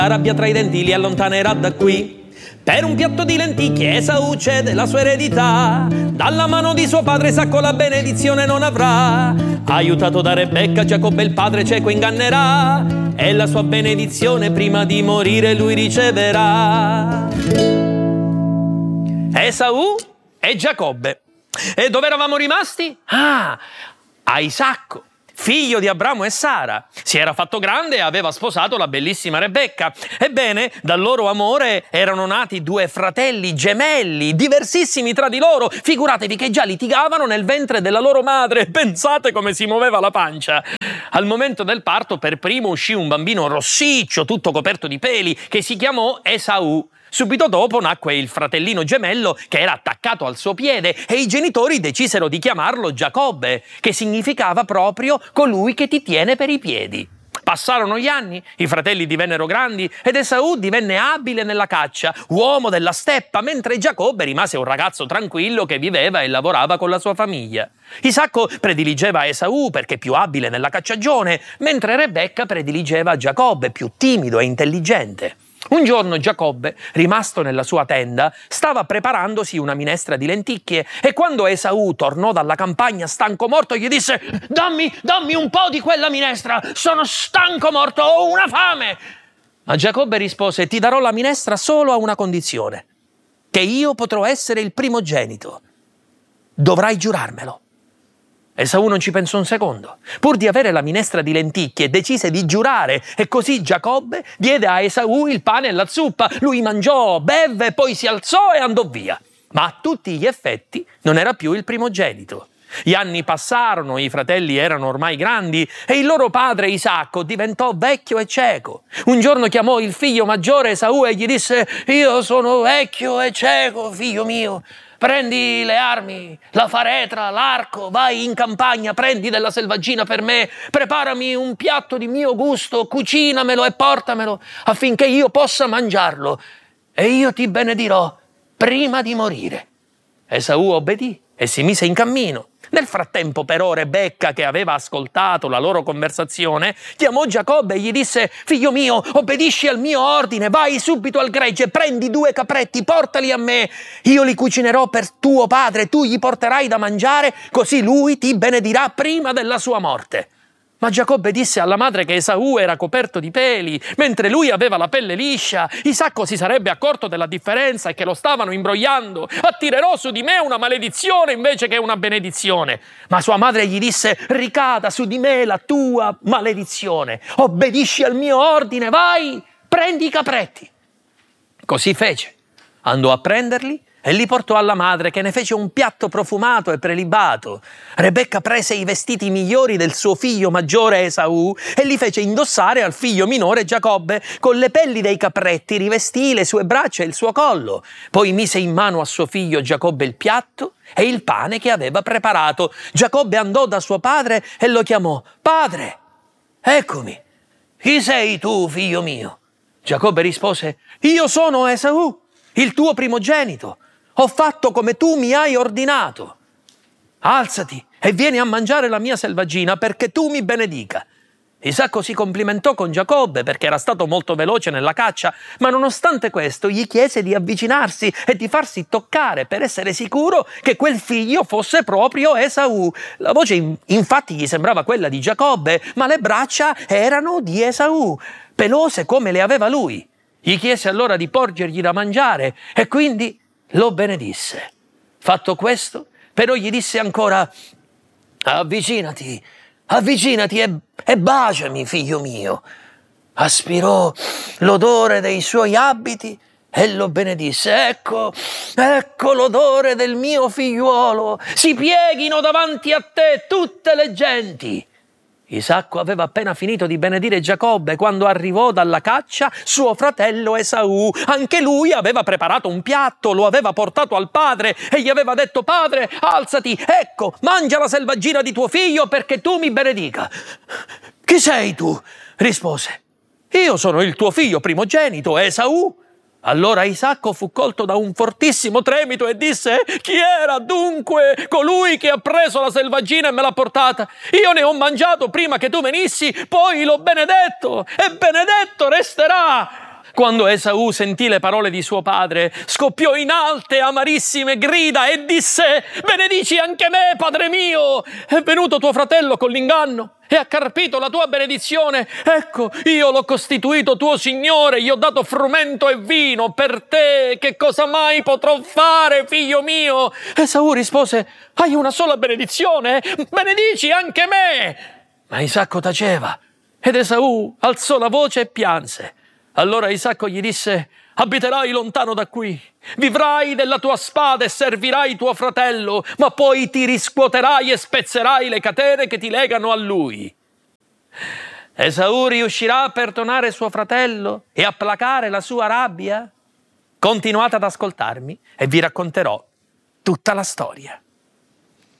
La rabbia tra i denti li allontanerà da qui. Per un piatto di lenticchie Esaù cede la sua eredità. Dalla mano di suo padre Isacco la benedizione non avrà. Aiutato da Rebecca, Giacobbe il padre cieco ingannerà. E la sua benedizione prima di morire lui riceverà. Esaù e Giacobbe. E dove eravamo rimasti? A Isacco, figlio di Abramo e Sara. Si era fatto grande e aveva sposato la bellissima Rebecca. Ebbene, dal loro amore erano nati due fratelli gemelli, diversissimi tra di loro. Figuratevi che già litigavano nel ventre della loro madre. Pensate come si muoveva la pancia. Al momento del parto per primo uscì un bambino rossiccio, tutto coperto di peli, che si chiamò Esaù. Subito dopo nacque il fratellino gemello che era attaccato al suo piede e i genitori decisero di chiamarlo Giacobbe, che significava proprio colui che ti tiene per i piedi. Passarono gli anni, i fratelli divennero grandi ed Esaù divenne abile nella caccia, uomo della steppa, mentre Giacobbe rimase un ragazzo tranquillo che viveva e lavorava con la sua famiglia. Isacco prediligeva Esaù perché più abile nella cacciagione, mentre Rebecca prediligeva Giacobbe, più timido e intelligente. Un giorno Giacobbe, rimasto nella sua tenda, stava preparandosi una minestra di lenticchie e quando Esaù tornò dalla campagna stanco morto gli disse: dammi un po' di quella minestra, sono stanco morto, ho una fame. Ma Giacobbe rispose: ti darò la minestra solo a una condizione, che io potrò essere il primogenito. Dovrai giurarmelo. Esaù non ci pensò un secondo. Pur di avere la minestra di lenticchie, decise di giurare e così Giacobbe diede a Esaù il pane e la zuppa. Lui mangiò, bevve, poi si alzò e andò via. Ma a tutti gli effetti non era più il primogenito. Gli anni passarono, i fratelli erano ormai grandi e il loro padre Isacco diventò vecchio e cieco. Un giorno chiamò il figlio maggiore Esaù e gli disse: io sono vecchio e cieco, figlio mio. Prendi le armi, la faretra, l'arco, vai in campagna, prendi della selvaggina per me, preparami un piatto di mio gusto, cucinamelo e portamelo affinché io possa mangiarlo e io ti benedirò prima di morire. Esaù obbedì e si mise in cammino. Nel frattempo però Rebecca, che aveva ascoltato la loro conversazione, chiamò Giacobbe e gli disse: figlio mio, obbedisci al mio ordine, vai subito al gregge, prendi 2 capretti, portali a me, io li cucinerò per tuo padre, tu gli porterai da mangiare, così lui ti benedirà prima della sua morte. Ma Giacobbe disse alla madre che Esaù era coperto di peli, mentre lui aveva la pelle liscia. Isacco si sarebbe accorto della differenza e che lo stavano imbrogliando. Attirerò su di me una maledizione invece che una benedizione. Ma sua madre gli disse: ricada su di me la tua maledizione. Obbedisci al mio ordine, vai, prendi i capretti. Così fece. Andò a prenderli e li portò alla madre, che ne fece un piatto profumato e prelibato. Rebecca prese i vestiti migliori del suo figlio maggiore Esaù e li fece indossare al figlio minore Giacobbe. Con le pelli dei capretti rivestì le sue braccia e il suo collo. Poi mise in mano a suo figlio Giacobbe il piatto e il pane che aveva preparato. Giacobbe andò da suo padre e lo chiamò: padre, eccomi. Chi sei tu, figlio mio? Giacobbe rispose: io sono Esaù, il tuo primogenito. Ho fatto come tu mi hai ordinato. Alzati e vieni a mangiare la mia selvaggina perché tu mi benedica. Isacco si complimentò con Giacobbe perché era stato molto veloce nella caccia, ma nonostante questo gli chiese di avvicinarsi e di farsi toccare per essere sicuro che quel figlio fosse proprio Esaù. La voce infatti gli sembrava quella di Giacobbe, ma le braccia erano di Esaù, pelose come le aveva lui. Gli chiese allora di porgergli da mangiare e quindi lo benedisse. Fatto questo, però gli disse ancora: avvicinati e baciami, figlio mio. Aspirò l'odore dei suoi abiti e lo benedisse. Ecco l'odore del mio figliuolo, si pieghino davanti a te tutte le genti. Isacco aveva appena finito di benedire Giacobbe quando arrivò dalla caccia suo fratello Esaù. Anche lui aveva preparato un piatto, lo aveva portato al padre e gli aveva detto: padre, alzati, ecco, mangia la selvaggina di tuo figlio perché tu mi benedica. Chi sei tu? Rispose: io sono il tuo figlio primogenito, Esaù. Allora Isacco fu colto da un fortissimo tremito e disse: chi era dunque colui che ha preso la selvaggina e me l'ha portata? Io ne ho mangiato prima che tu venissi, poi l'ho benedetto e benedetto resterà. Quando Esaù sentì le parole di suo padre, scoppiò in alte, amarissime grida e disse: «Benedici anche me, padre mio! È venuto tuo fratello con l'inganno e ha carpito la tua benedizione. Ecco, io l'ho costituito tuo signore, gli ho dato frumento e vino per te. Che cosa mai potrò fare, figlio mio?» Esaù rispose: «Hai una sola benedizione? Benedici anche me!» Ma Isacco taceva ed Esaù alzò la voce e pianse. Allora Isacco gli disse: «Abiterai lontano da qui, vivrai della tua spada e servirai tuo fratello, ma poi ti riscuoterai e spezzerai le catene che ti legano a lui». Esaù riuscirà a perdonare suo fratello e a placare la sua rabbia? Continuate ad ascoltarmi e vi racconterò tutta la storia.